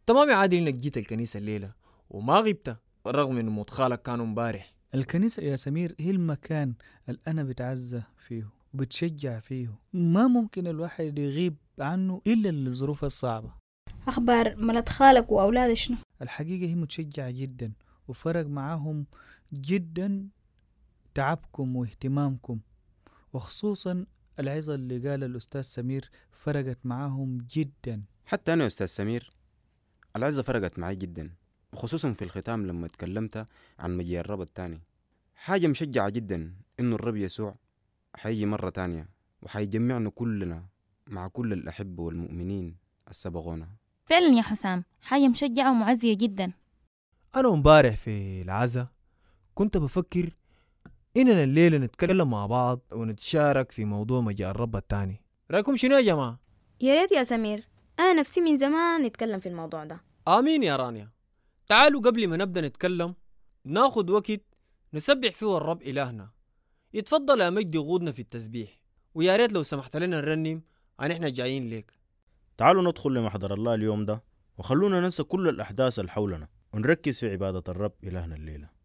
تمام يا عادل انك جيت الكنيسة الليلة وما غبت رغم انه موت خالك كانوا امبارح. الكنيسة يا سمير هي المكان اللي أنا بتعزى فيه وبتشجع فيه، ما ممكن الواحد يغيب عنه إلا للظروف الصعبة. أخبار ملت خالك وأولاد شنو؟ الحقيقة هي متشجعة جدا وفرق معاهم جدا تعبكم واهتمامكم، وخصوصا العظة اللي قال الأستاذ سمير فرقت معاهم جدا. حتى أنا يا أستاذ سمير العزة فرقت معي جدا، وخصوصا في الختام لما تكلمت عن مجيء الرب التاني. حاجة مشجعة جدا إنه الرب يسوع حيجي مرة تانية وحيجمعنا كلنا مع كل الأحبة والمؤمنين السبقونا. فعلا يا حسام، حاجة مشجعة ومعزية جدا. أنا امبارح في العزا كنت بفكر إننا الليلة نتكلم مع بعض ونتشارك في موضوع مجيء الرب التاني. رأيكم شنو يا جماعة؟ يا ريت يا سمير، أنا نفسي من زمان نتكلم في الموضوع ده. آمين يا رانيا. تعالوا قبل ما نبدأ نتكلم ناخد وقت نسبح فيه الرب إلهنا. يتفضل يا مجد يغودنا في التسبيح، ويا ريت لو سمحت لنا نرنم عن إحنا جايين ليك. تعالوا ندخل لمحضر الله اليوم ده، وخلونا ننسى كل الأحداث اللي حولنا ونركز في عبادة الرب إلهنا الليلة.